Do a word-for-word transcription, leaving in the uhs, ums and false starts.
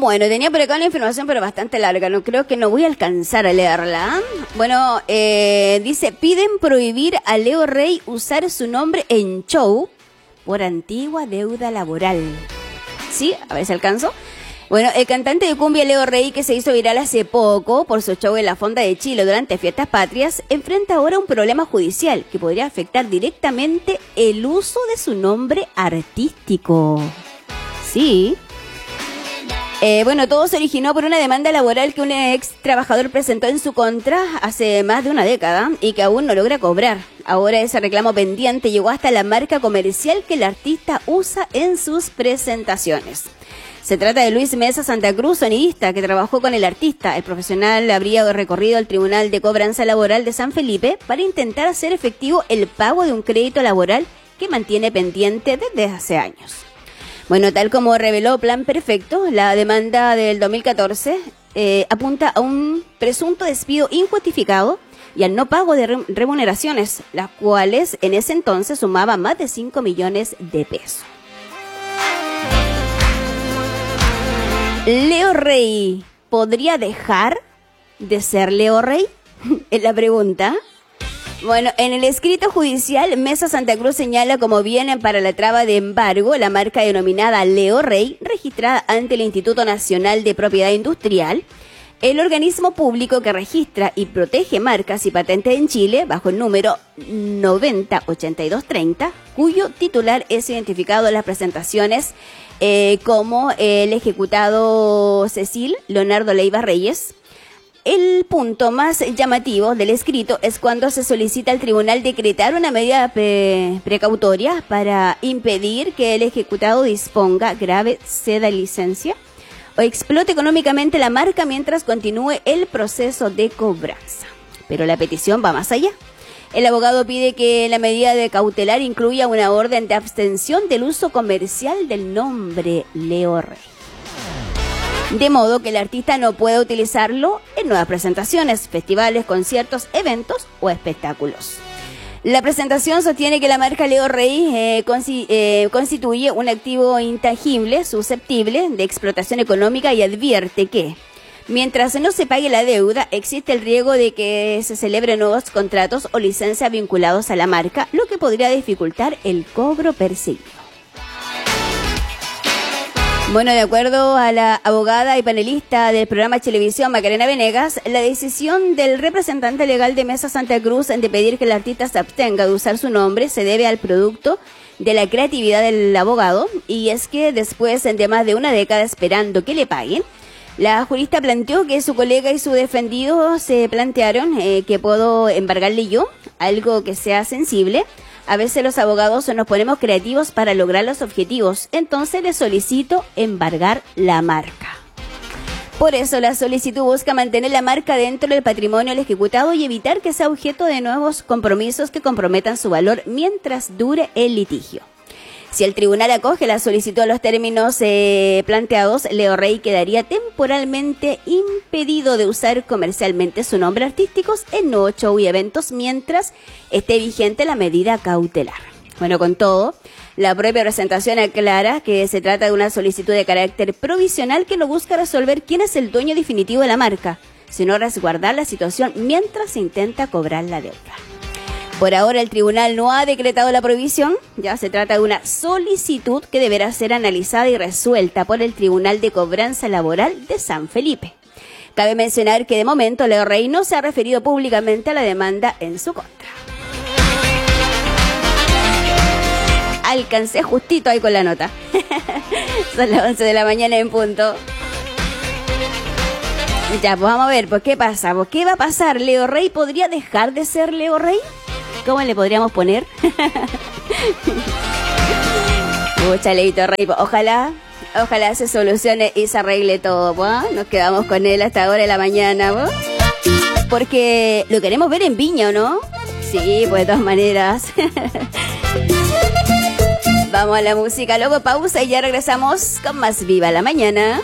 Bueno, tenía por acá una información, pero bastante larga. No creo que no voy a alcanzar a leerla. Bueno, eh, dice, piden prohibir a Leo Rey usar su nombre en show por antigua deuda laboral. ¿Sí? A ver si alcanzo. Bueno, el cantante de cumbia Leo Rey, que se hizo viral hace poco por su show en la Fonda de Chile durante fiestas patrias, enfrenta ahora un problema judicial que podría afectar directamente el uso de su nombre artístico. Sí. Eh, bueno, todo se originó por una demanda laboral que un ex trabajador presentó en su contra hace más de una década y que aún no logra cobrar. Ahora ese reclamo pendiente llegó hasta la marca comercial que el artista usa en sus presentaciones. Se trata de Luis Mesa Santa Cruz, sonidista, que trabajó con el artista. El profesional habría recorrido al Tribunal de Cobranza Laboral de San Felipe para intentar hacer efectivo el pago de un crédito laboral que mantiene pendiente desde hace años. Bueno, tal como reveló Plan Perfecto, la demanda del dos mil catorce eh, apunta a un presunto despido injustificado y al no pago de remuneraciones, las cuales en ese entonces sumaban más de cinco millones de pesos. ¿Leo Rey podría dejar de ser Leo Rey? Es la pregunta. Bueno, en el escrito judicial, Mesa Santa Cruz señala como bien para la traba de embargo la marca denominada Leo Rey, registrada ante el Instituto Nacional de Propiedad Industrial, el organismo público que registra y protege marcas y patentes en Chile, bajo el número noventa ochenta y dos treinta, cuyo titular es identificado en las presentaciones eh, como el ejecutado Cecil Leonardo Leiva Reyes. El punto más llamativo del escrito es cuando se solicita al tribunal decretar una medida pre- precautoria para impedir que el ejecutado disponga, grave, ceda licencia o explote económicamente la marca mientras continúe el proceso de cobranza. Pero la petición va más allá. El abogado pide que la medida de cautelar incluya una orden de abstención del uso comercial del nombre Leo Rey, de modo que el artista no pueda utilizarlo en nuevas presentaciones, festivales, conciertos, eventos o espectáculos. La presentación sostiene que la marca Leo Rey eh, consi- eh, constituye un activo intangible susceptible de explotación económica y advierte que, mientras no se pague la deuda, existe el riesgo de que se celebren nuevos contratos o licencias vinculados a la marca, lo que podría dificultar el cobro perseguido. Bueno, de acuerdo a la abogada y panelista del programa de televisión Macarena Venegas, la decisión del representante legal de Mesa Santa Cruz de pedir que el artista se abstenga de usar su nombre se debe al producto de la creatividad del abogado, y es que después de más de una década esperando que le paguen, la jurista planteó que su colega y su defendido se plantearon eh, que puedo embargarle yo, algo que sea sensible. A veces los abogados nos ponemos creativos para lograr los objetivos, entonces le solicito embargar la marca. Por eso la solicitud busca mantener la marca dentro del patrimonio del ejecutado y evitar que sea objeto de nuevos compromisos que comprometan su valor mientras dure el litigio. Si el tribunal acoge la solicitud a los términos eh, planteados, Leo Rey quedaría temporalmente impedido de usar comercialmente su nombre artístico en nuevos shows y eventos mientras esté vigente la medida cautelar. Bueno, con todo, la propia presentación aclara que se trata de una solicitud de carácter provisional que no busca resolver quién es el dueño definitivo de la marca, sino resguardar la situación mientras se intenta cobrar la deuda. Por ahora el tribunal no ha decretado la prohibición, ya se trata de una solicitud que deberá ser analizada y resuelta por el Tribunal de Cobranza Laboral de San Felipe. Cabe mencionar que de momento Leo Rey no se ha referido públicamente a la demanda en su contra. Alcancé justito ahí con la nota. Son las once de la mañana en punto. Ya, pues vamos a ver, pues ¿qué pasa? Pues, ¿qué va a pasar? ¿Leo Rey podría dejar de ser Leo Rey? ¿Cómo le podríamos poner? Mucha Leito Rey. Ojalá, ojalá se solucione y se arregle todo, ¿pues? Nos quedamos con él hasta ahora de la mañana, ¿pues? Porque lo queremos ver en Viña, ¿o no? Sí, pues de todas maneras. Vamos a la música, luego pausa y ya regresamos con más Viva la Mañana.